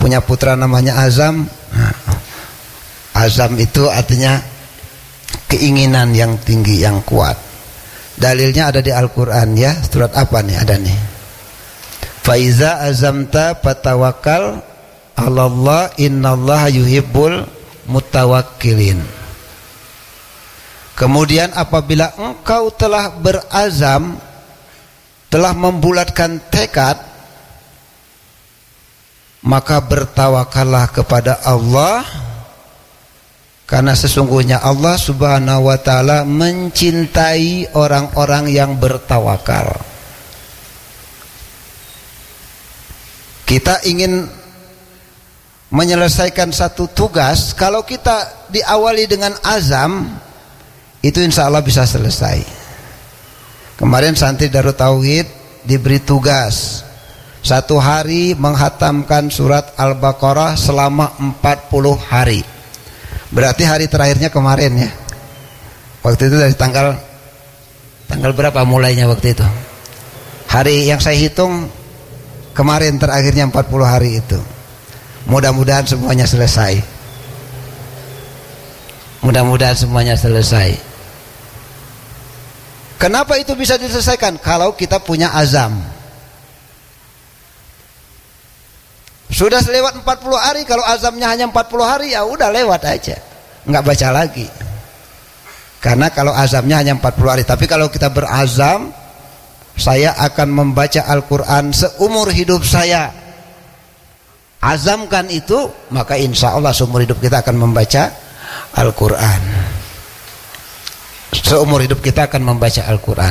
punya putra namanya Azam. Azam itu artinya keinginan yang tinggi, yang kuat. Dalilnya ada di Al-Quran ya. Surat apa nih? Ada nih. Faiza azamta fatawakkal 'alallah innallaha yuhibbul mutawakkilin. Kemudian apabila engkau telah berazam, telah membulatkan tekad, maka bertawakallah kepada Allah, karena sesungguhnya Allah Subhanahu wa ta'ala mencintai orang-orang yang bertawakal. Kita ingin menyelesaikan satu tugas, kalau kita diawali dengan azam, itu insya Allah bisa selesai. Kemarin santri Darut Tauhid diberi tugas 1 hari menghatamkan surat Al-Baqarah selama 40 hari. Berarti hari terakhirnya kemarin ya. Waktu itu dari tanggal berapa mulainya waktu itu? Hari yang saya hitung kemarin terakhirnya 40 hari itu. Mudah-mudahan semuanya selesai. Mudah-mudahan semuanya selesai. Kenapa itu bisa diselesaikan? Kalau kita punya azam. Sudah lewat 40 hari, kalau azamnya hanya 40 hari, ya udah lewat aja, nggak baca lagi. Karena kalau azamnya hanya 40 hari. Tapi kalau kita berazam, saya akan membaca Al-Quran seumur hidup saya, azamkan itu, maka insya Allah seumur hidup kita akan membaca Al-Quran. Seumur hidup kita akan membaca Al-Quran.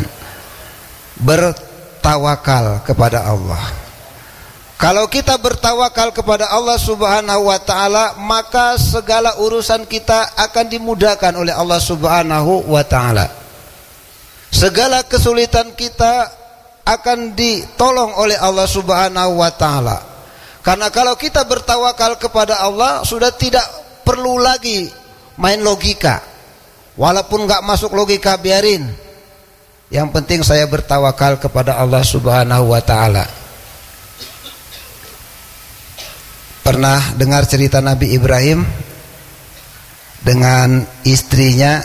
Bertawakal kepada Allah. Kalau kita bertawakal kepada Allah Subhanahu wa ta'ala, maka segala urusan kita akan dimudahkan oleh Allah Subhanahu wa ta'ala. Segala kesulitan kita akan ditolong oleh Allah Subhanahu wa ta'ala. Karena kalau kita bertawakal kepada Allah, sudah tidak perlu lagi main logika. Walaupun gak masuk logika, biarin. Yang penting saya bertawakal kepada Allah Subhanahu wa ta'ala. Pernah dengar cerita Nabi Ibrahim dengan istrinya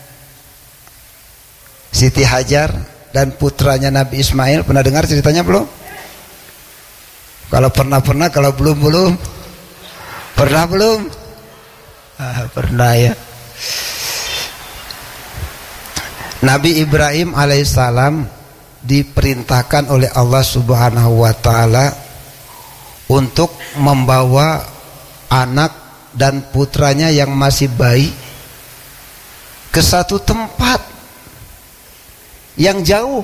Siti Hajar dan putranya Nabi Ismail? Pernah dengar ceritanya belum? Kalau pernah, kalau belum. Pernah belum? Pernah ya. Nabi Ibrahim alaihissalam diperintahkan oleh Allah Subhanahu wa ta'ala untuk membawa anak dan putranya yang masih bayi ke satu tempat yang jauh.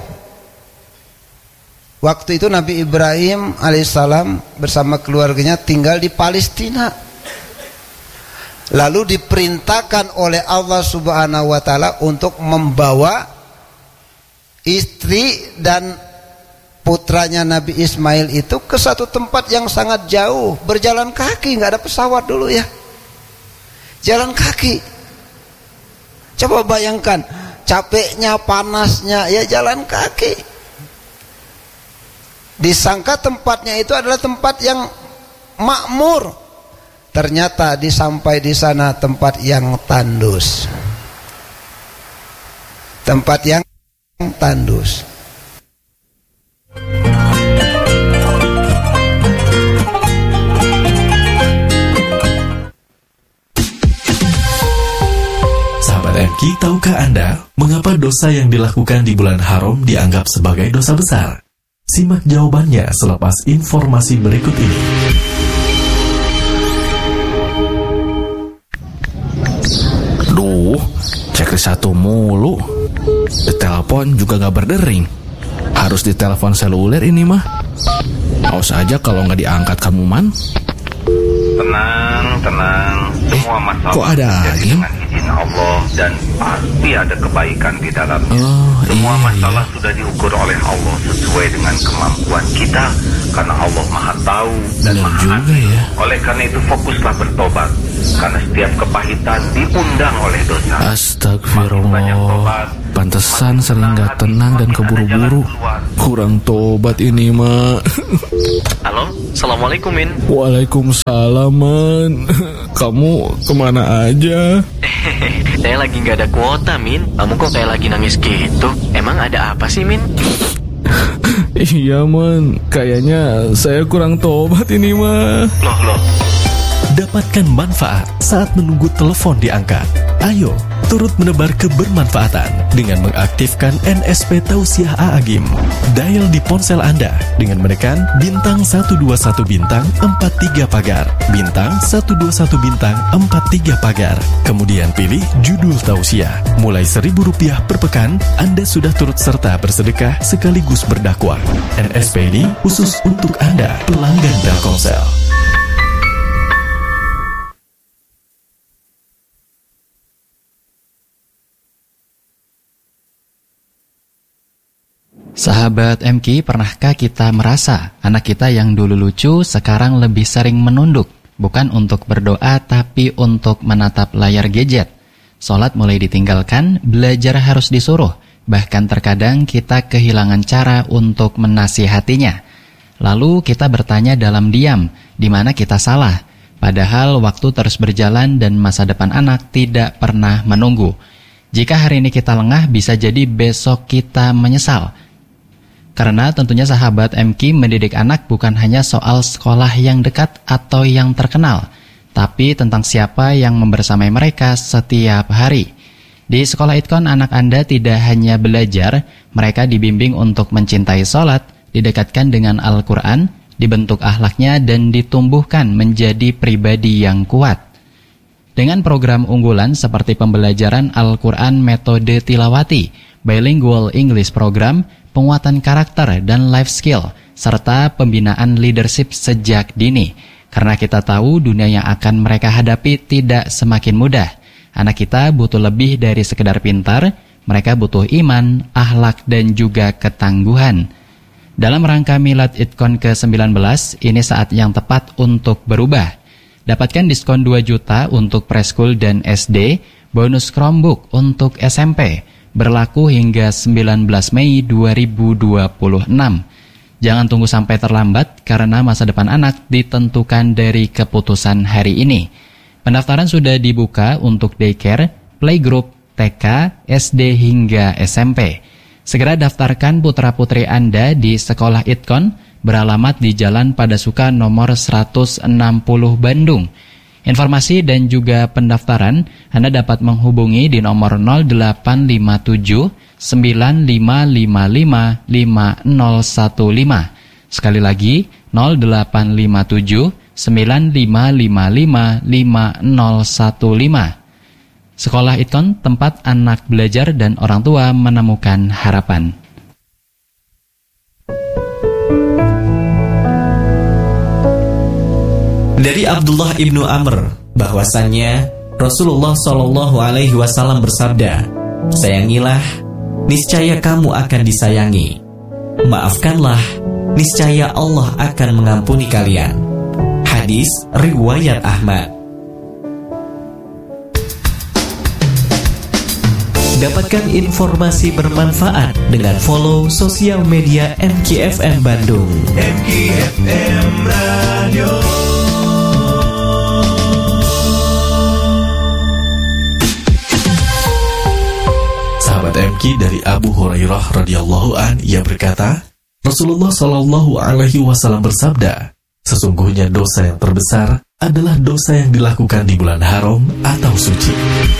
Waktu itu Nabi Ibrahim alaihissalam bersama keluarganya tinggal di Palestina. Lalu diperintahkan oleh Allah Subhanahu wa ta'ala untuk membawa istri dan putranya Nabi Ismail itu ke satu tempat yang sangat jauh, berjalan kaki, nggak ada pesawat dulu ya, jalan kaki. Coba bayangkan capeknya, panasnya, ya jalan kaki. Disangka tempatnya itu adalah tempat yang makmur, ternyata disampai di sana tempat yang tandus, tempat yang tandus. MQ, tahukah Anda mengapa dosa yang dilakukan di bulan haram dianggap sebagai dosa besar? Simak jawabannya selepas informasi berikut ini. Duh, checklist satu mulu. Ditelepon juga gak berdering. Harus ditelepon seluler ini mah. Awas aja kalau gak diangkat kamu man. Tenang. Semua masalah kok ada angin? Dengan izin Allah, dan pasti ada kebaikan di dalamnya. Semua masalah sudah diukur oleh Allah sesuai dengan kemampuan kita, karena Allah Maha Tahu dan Maha Adil. Ya. Oleh karena itu fokuslah bertobat, karena setiap kepahitan diundang oleh dosa. Astagfirullah. Pantesan sering gak tenang dan keburu-buru. kurang tobat ini, Ma. Halo, Assalamualaikum, Min. Waalaikumsalam, Man. Kamu kemana aja? Saya lagi nggak ada kuota, Min. Kamu kok kayak lagi nangis gitu? Emang ada apa sih, Min? Iya, Man. Kayaknya saya kurang tobat ini, Ma. Loh. Dapatkan manfaat saat menunggu telepon diangkat. Ayo, turut menebar kebermanfaatan dengan mengaktifkan NSP Tausiah A'agim. Dial di ponsel Anda dengan menekan bintang 121 bintang 43 pagar, bintang 121 bintang 43 pagar. Kemudian pilih judul tausiah. Mulai Rp1.000 per pekan, Anda sudah turut serta bersedekah sekaligus berdakwah. NSP ini khusus untuk Anda, pelanggan Telkomsel. Sahabat MK, pernahkah kita merasa anak kita yang dulu lucu sekarang lebih sering menunduk? Bukan untuk berdoa, tapi untuk menatap layar gadget. Sholat mulai ditinggalkan, belajar harus disuruh. Bahkan terkadang kita kehilangan cara untuk menasihatinya. Lalu kita bertanya dalam diam, di mana kita salah? Padahal waktu terus berjalan dan masa depan anak tidak pernah menunggu. Jika hari ini kita lengah, bisa jadi besok kita menyesal. Karena tentunya sahabat MK, mendidik anak bukan hanya soal sekolah yang dekat atau yang terkenal, tapi tentang siapa yang membersamai mereka setiap hari. Di sekolah Itkon, anak Anda tidak hanya belajar, mereka dibimbing untuk mencintai sholat, didekatkan dengan Al-Quran, dibentuk akhlaknya, dan ditumbuhkan menjadi pribadi yang kuat. Dengan program unggulan seperti pembelajaran Al-Quran metode tilawati, bilingual English program, penguatan karakter dan life skill, serta pembinaan leadership sejak dini. Karena kita tahu dunia yang akan mereka hadapi tidak semakin mudah. Anak kita butuh lebih dari sekedar pintar, mereka butuh iman, akhlak, dan juga ketangguhan. Dalam rangka Milad Itkon ke-19, ini saat yang tepat untuk berubah. Dapatkan diskon 2 juta untuk preschool dan SD, bonus Chromebook untuk SMP, berlaku hingga 19 Mei 2026. Jangan tunggu sampai terlambat karena masa depan anak ditentukan dari keputusan hari ini. Pendaftaran sudah dibuka untuk daycare, playgroup, TK, SD hingga SMP. Segera daftarkan putra-putri Anda di Sekolah Itkon, beralamat di Jalan Padasuka nomor 160 Bandung. Informasi dan juga pendaftaran Anda dapat menghubungi di nomor 0857 9555 5015. Sekali lagi 0857 9555 5015. Sekolah Itkon, tempat anak belajar dan orang tua menemukan harapan. Dari Abdullah ibnu Amr bahwasannya Rasulullah SAW bersabda, sayangilah, niscaya kamu akan disayangi. Maafkanlah, niscaya Allah akan mengampuni kalian. Hadis riwayat Ahmad. Dapatkan informasi bermanfaat dengan follow sosial media MKFM Bandung. MKFM Radio. MK dari Abu Hurairah radhiyallahu an, ia berkata, Rasulullah Shallallahu alaihi wasallam bersabda, sesungguhnya dosa yang terbesar adalah dosa yang dilakukan di bulan haram atau suci.